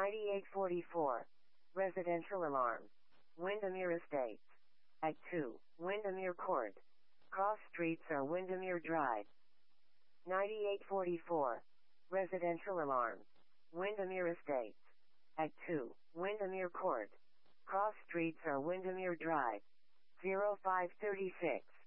9844. Residential alarm. Windermere Estates. At 2, Windermere Court. Cross streets are Windermere Drive. 9844. Residential alarm. Windermere Estates. At 2, Windermere Court. Cross streets are Windermere Drive. 0536.